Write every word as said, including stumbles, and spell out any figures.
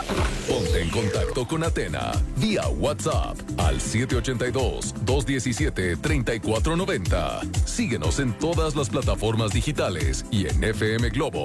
Ponte en contacto con Atena vía WhatsApp al siete ocho dos, dos uno siete, tres cuatro nueve cero. Síguenos en todas las plataformas digitales y en f m globo